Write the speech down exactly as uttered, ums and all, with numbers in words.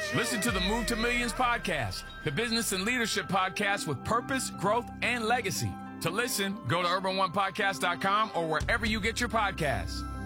Listen to the Move to Millions podcast, the business and leadership podcast with purpose, growth, and legacy. To listen, go to urban one podcast dot com or wherever you get your podcasts.